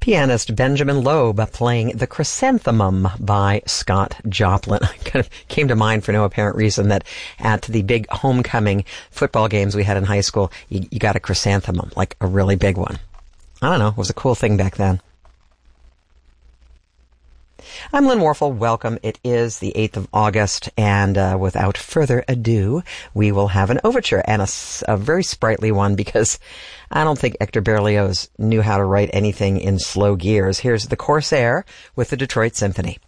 Pianist Benjamin Loeb playing The Chrysanthemum by Scott Joplin. Kind of came to mind for no apparent reason that at the big homecoming football games we had in high school, you got a chrysanthemum, like a really big one. I don't know, it was a cool thing back then. I'm Lynn Warfel. Welcome. It is the 8th of August, and without further ado, we will have an overture, and a very sprightly one, because I don't think Hector Berlioz knew how to write anything in slow gears. Here's The Corsair with the Detroit Symphony.